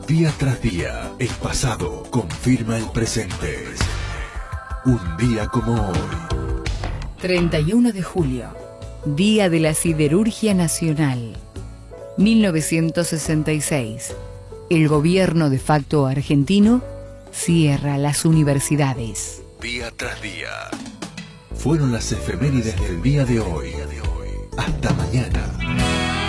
Día tras día, el pasado confirma el presente. Un día como hoy. 31 de julio, Día de la Siderurgia Nacional. 1966. El gobierno de facto argentino cierra las universidades. Día tras día. Fueron las efemérides del día de hoy. Hasta mañana.